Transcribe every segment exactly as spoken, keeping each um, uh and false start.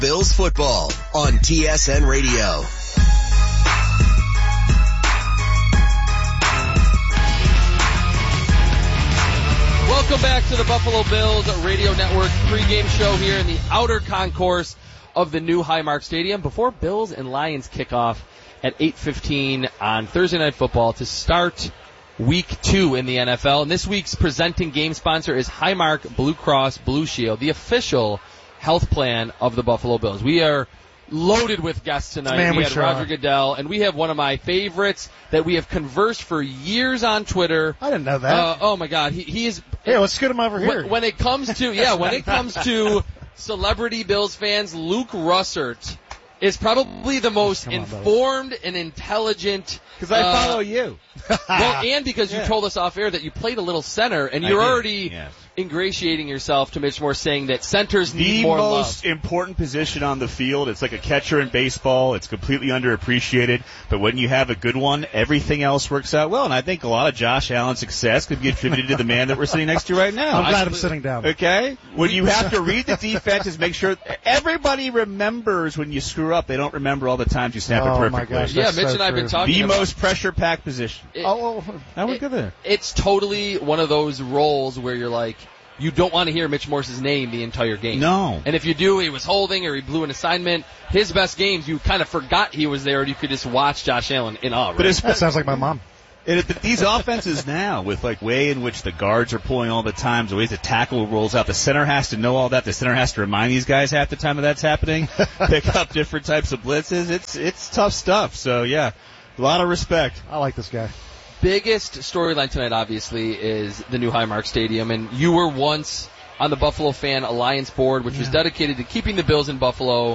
Bills football on T S N Radio. Welcome back to the Buffalo Bills Radio Network pregame show here in the outer concourse of the new Highmark Stadium before Bills and Lions kick off at eight fifteen on Thursday Night Football to start week two in the N F L. And this week's presenting game sponsor is Highmark Blue Cross Blue Shield, the official health plan of the Buffalo Bills. We are loaded with guests tonight. Man, we, we had sure Roger are. Goodell, and we have one of my favorites that we have conversed for years on Twitter. I didn't know that. Uh, oh my God, he, he is. Hey, let's get him over here. When, when it comes to yeah, when it comes to celebrity Bills fans, Luke Russert is probably the most Come on, informed and intelligent. Because I uh, follow you. Well, and because Yeah. you told us off air that you played a little center, and I you're did, already yes. ingratiating yourself to Mitch Morse, saying that centers need The more most love. important position on the field. It's like a catcher in baseball. It's completely underappreciated. But when you have a good one, everything else works out well. And I think a lot of Josh Allen's success could be attributed to the man that we're sitting next to right now. I'm glad I'm sitting down. Okay? When you have to read the defenses, make sure everybody remembers when you screw up. They don't remember all the times you snap Oh, it my perfectly. gosh, Yeah, that's Mitch so and I have been true. talking The about most pressure-packed position. it. Oh, Now we're It- good there. It's totally one of those roles where you're like, you don't want to hear Mitch Morse's name the entire game. No. And if you do, he was holding or he blew an assignment. His best games, you kind of forgot he was there, and you could just watch Josh Allen in awe. Right? But it's, that sounds like my mom. And it, these offenses now, with like way in which the guards are pulling all the times, the ways the tackle rolls out, the center has to know all that. The center has to remind these guys half the time that that's happening. Pick up different types of blitzes. It's it's tough stuff. So yeah, a lot of respect. I like this guy. Biggest storyline tonight, obviously, is the new Highmark Stadium. And you were once on the Buffalo Fan Alliance board, which was dedicated to keeping the Bills in Buffalo.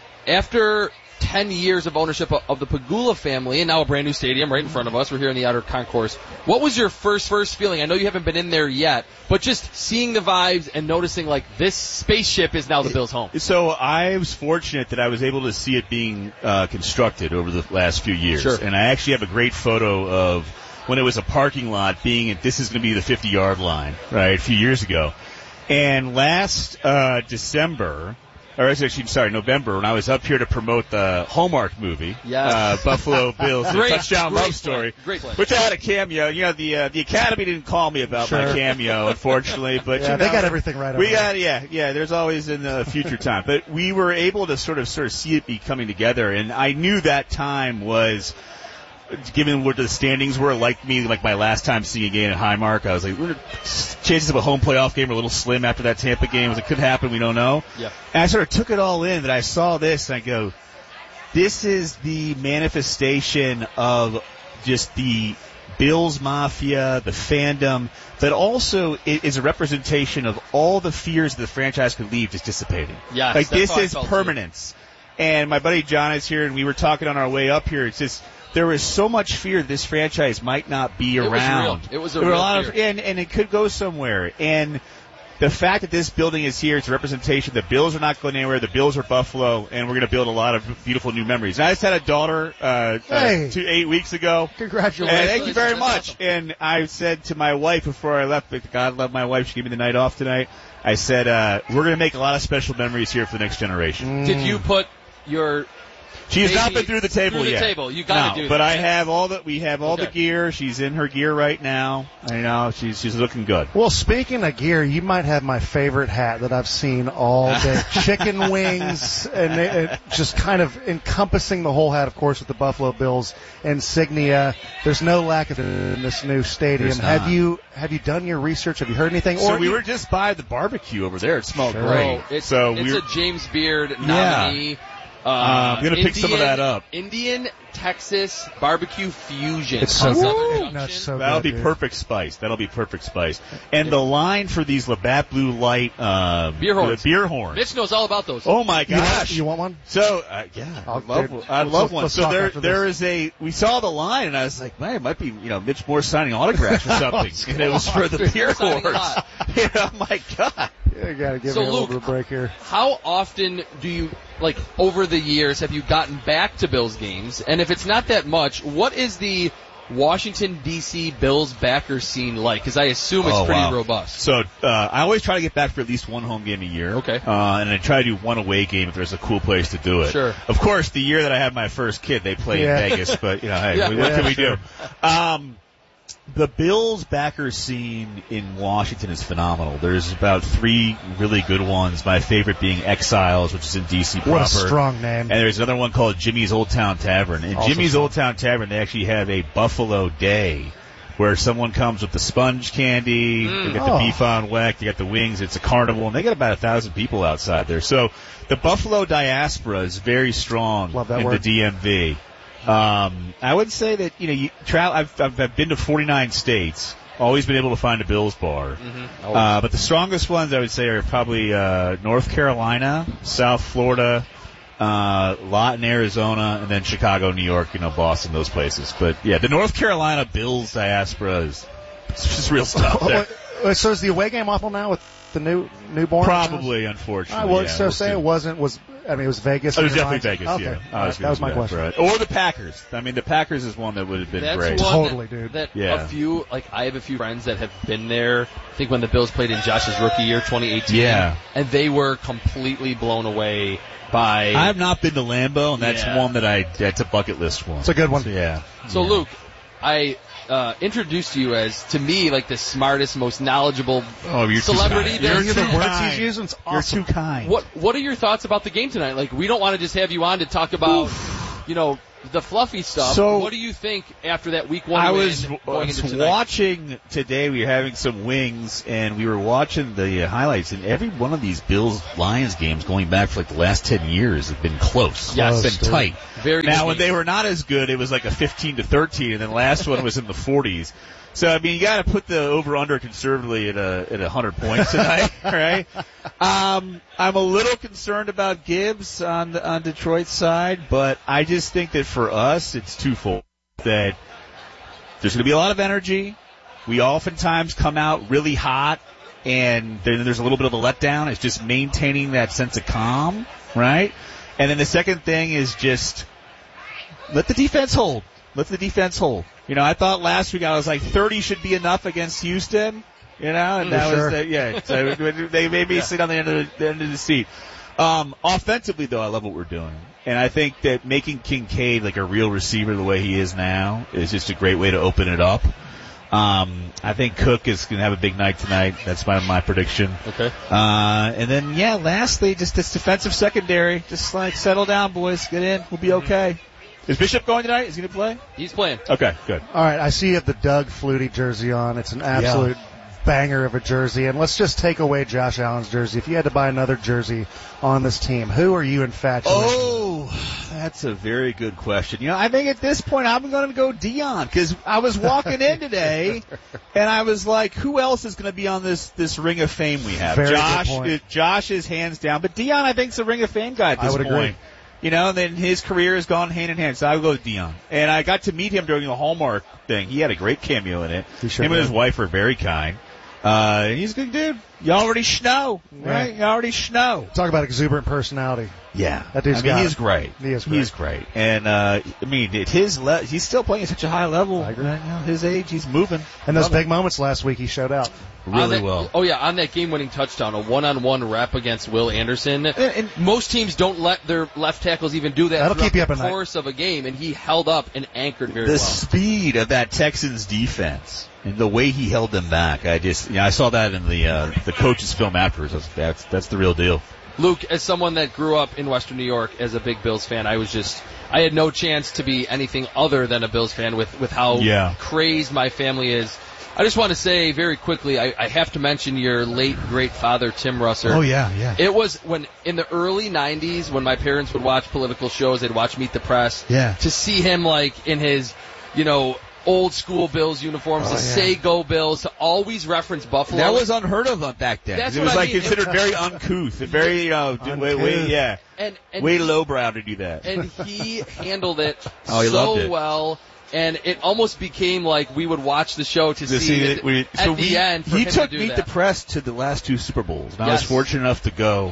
After ten years of ownership of the Pagula family, and now a brand new stadium right in front of us, we're here in the outer concourse. What was your first, first feeling? I know you haven't been in there yet, but just seeing the vibes and noticing, like, this spaceship is now the Bills' home. So I was fortunate that I was able to see it being uh, constructed over the last few years. Sure. And I actually have a great photo of when it was a parking lot being at, this is going to be the fifty-yard line, right, a few years ago. And last uh, December, or actually, sorry, November, when I was up here to promote the Hallmark movie, Yes. uh, Buffalo Bills, Great, the touchdown great love story, play. Great play. which I had a cameo. You know, the uh, the Academy didn't call me about my Sure. cameo, unfortunately, but Yeah, you they know, got everything right over We there. got, yeah, yeah. There's always in the future time, but we were able to sort of sort of see it be coming together, and I knew that time was. Given what the standings were, like me, like my last time seeing a game at Highmark, I was like, chances of a home playoff game are a little slim after that Tampa game. It could happen, we don't know. Yeah. And I sort of took it all in, that I saw this, and I go, this is the manifestation of just the Bills Mafia, the fandom, but also it is a representation of all the fears that the franchise could leave just dissipating. Yes, like, that's this how I is felt, too. permanence. And my buddy John is here, and we were talking on our way up here. It's just, there was so much fear this franchise might not be It was around. real. It was a there were real a lot fear. of, and, and it could go somewhere. And the fact that this building is here, it's a representation. The Bills are not going anywhere. The Bills are Buffalo, and we're going to build a lot of beautiful new memories. And I just had a daughter uh, Hey. uh, two, eight weeks ago. Congratulations. And thank you very That's much. awesome. And I said to my wife before I left, but God love my wife, she gave me the night off tonight. I said, uh, we're going to make a lot of special memories here for the next generation. Did you put your She has not Maybe been through the table through the yet. table. You gotta no, do but that. I have all the we have all Okay. the gear. She's in her gear right now. I know she's she's looking good. Well, speaking of gear, you might have my favorite hat that I've seen all day. Chicken wings, and it, it just kind of encompassing the whole hat, of course, with the Buffalo Bills insignia. There's no lack of it in this new stadium. There's Have not. you have you done your research? Have you heard anything? So or we were just by the barbecue over there. It smelled Sure. great. Oh, it's, so it's we were, a James Beard nominee. Uh, Uh, I'm gonna pick some of Indian- that up. Indian Texas barbecue fusion. It's so on good. Southern No, Junction. it's so that'll good, be dude. perfect spice. That'll be perfect spice. And the line for these Labatt Blue Light uh, Beer horns. beer horns. Mitch knows all about those. Oh my You want, gosh! you want one? So uh, yeah, I I'll- love, dude, I let's- love one. let's So talk there, after there this. is a. We saw the line, and I was like, man, it might be, you know, Mitch Moore signing autographs or something. And it was for the Dude, beer you're signing a horns. lot. Yeah, oh my god. You gotta give So, me a Luke, little bit of break here. How often do you, like, over the years, have you gotten back to Bills games? And if it's not that much, what is the Washington, D C Bills backer scene like? Because I assume it's oh, pretty wow. robust. So uh, I always try to get back for at least one home game a year. Okay. Uh, and I try to do one away game if there's a cool place to do it. Sure. Of course, the year that I had my first kid, they played Yeah. in Vegas, but, you know, hey, Yeah. what Yeah, can we sure. do? Um, the Bills backer scene in Washington is phenomenal. There's about three really good ones. My favorite being Exiles, which is in D C proper. What a strong name. And there's another one called Jimmy's Old Town Tavern. In Also Jimmy's strong. Old Town Tavern, they actually have a Buffalo Day where someone comes with the sponge candy, Mm. they got Oh. the beef on weck, they got the wings, it's a carnival, and they got about a thousand people outside there. So the Buffalo diaspora is very strong Love that in word. the D M V. Um, I would say that, you know, you travel, I've, I've, I've been to forty-nine states, always been able to find a Bills bar. Mm-hmm. Uh, but the strongest ones I would say are probably uh, North Carolina, South Florida, uh, lot in Arizona, and then Chicago, New York, you know, Boston, those places. But yeah, the North Carolina Bills diaspora is it's just real stuff there. Oh, so is the away game awful now with the new newborn? Probably, All unfortunately. right, well, yeah, so we'll say see. it wasn't was I mean it was Vegas. Oh, it was in your definitely mind? Vegas, Okay, yeah. all I right, was that gonna was do my question. right. Or the Packers. I mean, the Packers is one that would have been That's great. one Totally, that, dude. That Yeah. a few, like I have a few friends that have been there. I think when the Bills played in Josh's rookie year, twenty eighteen. Yeah. And they were completely blown away by. I have not been to Lambeau, and that's Yeah. one that I, that's a bucket list one. It's a good one. So, yeah. So Yeah. Luke, I uh, introduced you as, to me, like the smartest, most knowledgeable Oh, you're too celebrity. kind. There's You're the too words kind. he's using. It's You're awesome. too kind. What What are your thoughts about the game tonight? Like, we don't want to just have you on to talk about, you know, the fluffy stuff. So- what do you think after that week one I win was, going was into tonight? watching today. We were having some wings, and we were watching the uh, highlights. And every one of these Bills Lions games, going back for like the last ten years, have been close. Yes. It's been Close, tight. Very now, good when game. they were not as good, it was like a fifteen to thirteen, and then the last one was in the forties. So I mean, you got to put the over under conservatively at a at a hundred points tonight, right? Um, I'm a little concerned about Gibbs on the on Detroit's side, but I just think that for us, it's twofold. That there's going to be a lot of energy. We oftentimes come out really hot, and then there's a little bit of a letdown. It's just maintaining that sense of calm, right? And then the second thing is just let the defense hold. Let the defense hold. You know, I thought last week I was like thirty should be enough against Houston, you know, and that Sure. was the, yeah. So they made me Yeah. sit on the end of the, the end of the seat. Um, offensively though, I love what we're doing. And I think that making Kincaid like a real receiver the way he is now is just a great way to open it up. Um, I think Cook is going to have a big night tonight. That's my, my prediction. Okay. Uh, and then, yeah, lastly, just this defensive secondary. Just like settle down, boys. Get in. We'll be okay. Is Bishop going tonight? Is he going to play? He's playing. Okay, good. All right, I see you have the Doug Flutie jersey on. It's an absolute banger of a jersey. And let's just take away Josh Allen's jersey. If you had to buy another jersey on this team, who are you infatuated with? Oh, that's a very good question. You know, I think at this point I'm going to go Dion because I was walking in today and I was like, who else is going to be on this this Ring of Fame we have? Very good Josh, point. Josh is hands down, but Dion I think is a Ring of Fame guy at I this would point. agree. You know, and then his career has gone hand in hand, so I would go with Dion. And I got to meet him during the Hallmark thing. He had a great cameo in it. He sure him and did. his wife were very kind. Uh, he's a good dude. You already know, right? Right. You already know. Talk about exuberant personality. Yeah, That dude's I mean, got he's it. great. He is great. He's great, and uh, I mean, at his le- he's still playing at such a high level. I agree. Right now, his age, he's moving. And those Love big it. moments last week, he showed out. On really that- well. Oh yeah, on that game-winning touchdown, a one-on-one rep against Will Anderson. And, and Most teams don't let their left tackles even do that That'll throughout keep you up the at night. course of a game, and he held up and anchored very the well. speed of that Texans defense and the way he held them back, I just, you know, I saw that in the uh, the coach's film afterwards. That's, that's that's the real deal. Luke, as someone that grew up in Western New York as a big Bills fan, I was just, I had no chance to be anything other than a Bills fan with, with how Yeah. crazed my family is. I just want to say very quickly, I, I have to mention your late great father, Tim Russer. Oh, yeah, yeah. It was when, in the early nineties, when my parents would watch political shows, they'd watch Meet the Press. Yeah. To see him, like, in his, you know, old school Bills uniforms, Oh, to yeah. say go Bills, to always reference Buffalo. That was unheard of back then. That's it what was I like mean. considered very uncouth and very, you know, way, way, Uncouth. yeah, and, and way lowbrow to do that. and he handled it Oh, he so loved it. well. And it almost became like we would watch the show to To see, see that it, we, at so the we, end. For he him took to do Meet that. the Press to the last two Super Bowls. And I Yes. was fortunate enough to go.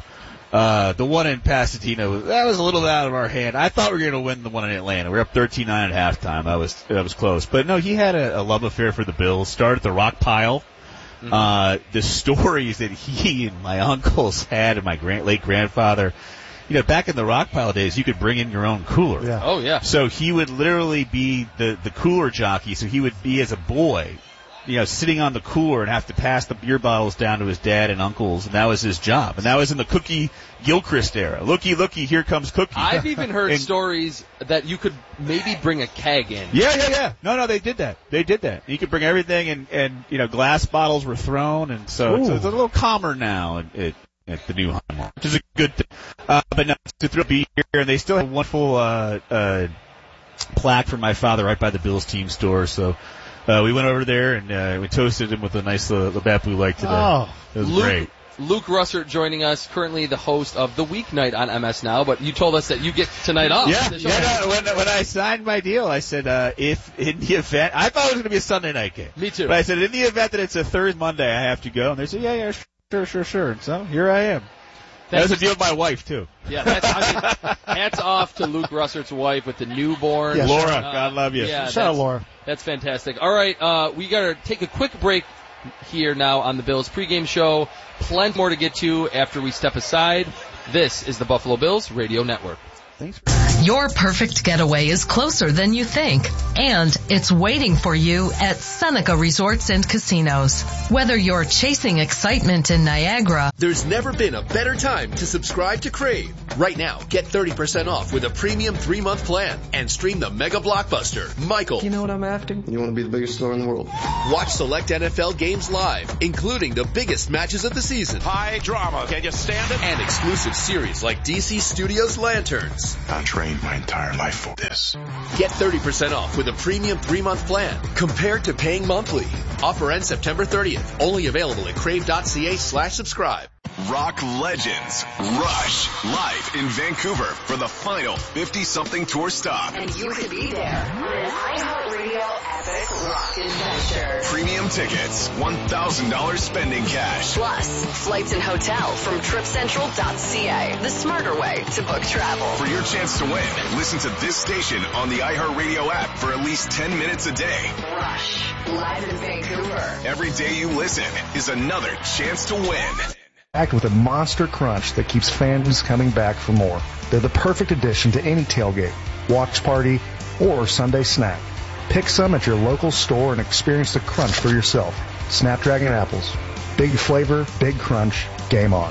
Uh, the one in Pasadena, that was a little out of our hand. I thought we were going to win the one in Atlanta. We were up thirteen nine at halftime. I was, that was close. But no, he had a, a love affair for the Bills. Started the rock pile. Mm-hmm. Uh, the stories that he and my uncles had and my grand, late grandfather, you know, back in the rock pile days, you could bring in your own cooler. Yeah. Oh, yeah. So he would literally be the, the cooler jockey. So he would be as a boy, you know, sitting on the cooler and have to pass the beer bottles down to his dad and uncles, and that was his job. And that was in the Cookie Gilchrist era. Looky, looky, here comes Cookie. I've even heard and, stories that you could maybe bring a keg in. Yeah, yeah, yeah. No, no, they did that. They did that. You could bring everything, and, and you know, glass bottles were thrown, and so it's, it's a little calmer now at, at, at the new Highmark, which is a good thing. Uh, but no, to throw beer, and they still have one full uh, uh, plaque for my father right by the Bills team store, so... Uh, we went over there and uh, we toasted him with a nice uh, Labatt Blue Light today. Oh, it was Luke, great. Luke Russert joining us, currently the host of The Weeknight on M S Now, but you told us that you get tonight off. Yeah, yeah no, when, when I signed my deal, I said, uh, if in the event, I thought it was going to be a Sunday night game. Me too. But I said, in the event that it's a Thursday, Monday, I have to go. And they said, yeah, yeah, sure, sure, sure. And so here I am. That was a deal with my wife, too. Yeah, that's, I mean, hats off to Luke Russert's wife with the newborn. Yeah, Laura, sure. uh, God love you. Yeah, Shout out, Laura. That's fantastic. All right, uh, we got to take a quick break here now on the Bills pregame show. Plenty more to get to after we step aside. This is the Buffalo Bills Radio Network. Thanks. Your perfect getaway is closer than you think, and it's waiting for you at Seneca Resorts and Casinos. Whether you're chasing excitement in Niagara, There's never been a better time to subscribe to Crave. Right now, get thirty percent off with a premium three-month plan and stream the mega blockbuster, Michael. You know what I'm after? You want to be the biggest star in the world. Watch select N F L games live, including the biggest matches of the season. High drama. Can you stand it? And exclusive series like D C Studios Lanterns. I trained my entire life for this. Get thirty percent off with a premium three-month plan compared to paying monthly. Offer ends September thirtieth. Only available at crave.ca slash subscribe. Rock legends Rush live in Vancouver for the final fifty-something tour stop. And you could be there on an iHeartRadio epic rock adventure. Premium tickets, one thousand dollars spending cash. Plus, flights and hotel from trip central dot c a, the smarter way to book travel. For your chance to win, listen to this station on the iHeartRadio app for at least ten minutes a day. Rush, live in Vancouver. Every day you listen is another chance to win. Packed with a monster crunch that keeps fans coming back for more. They're the perfect addition to any tailgate, watch party, or Sunday snack. Pick some at your local store and experience the crunch for yourself. Snapdragon apples. Big flavor, big crunch, game on.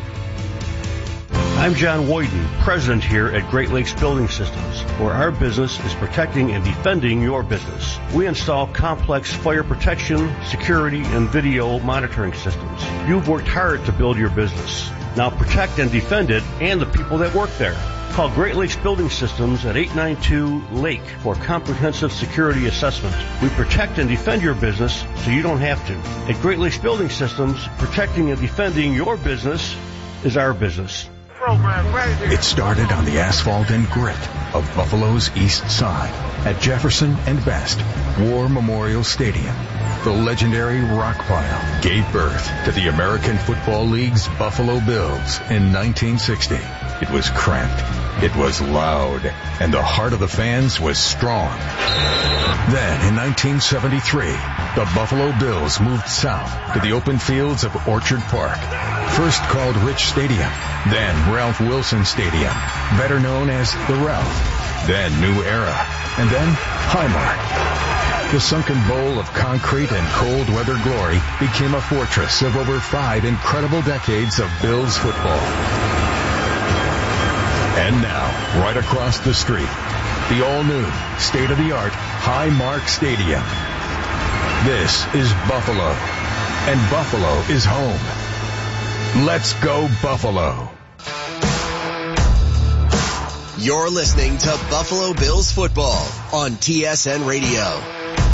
I'm John Woyden, president here at Great Lakes Building Systems, where our business is protecting and defending your business. We install complex fire protection, security, and video monitoring systems. You've worked hard to build your business. Now protect and defend it and the people that work there. Call Great Lakes Building Systems at eight nine two Lake for comprehensive security assessment. We protect and defend your business so you don't have to. At Great Lakes Building Systems, protecting and defending your business is our business. It started on the asphalt and grit of Buffalo's East Side at Jefferson and Best War Memorial Stadium. The legendary rock pile gave birth to the American Football League's Buffalo Bills in nineteen sixty. It was cramped, it was loud, and the heart of the fans was strong. Then, in nineteen seventy-three, the Buffalo Bills moved south to the open fields of Orchard Park, first called Rich Stadium, then Ralph Wilson Stadium, better known as the Ralph, then New Era, and then Highmark. The sunken bowl of concrete and cold weather glory became a fortress of over five incredible decades of Bills football. And now, right across the street, the all-new, state-of-the-art Highmark Stadium. This is Buffalo, and Buffalo is home. Let's go Buffalo. You're listening to Buffalo Bills football on T S N Radio.